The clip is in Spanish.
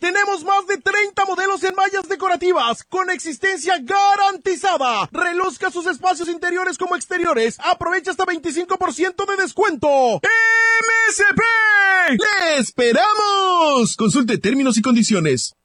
Tenemos más de 30 modelos en mallas decorativas con existencia garantizada. Reluzca sus espacios interiores como exteriores. Aprovecha hasta 25% de descuento. ¡MSP! ¡Le esperamos! Consulte términos y condiciones.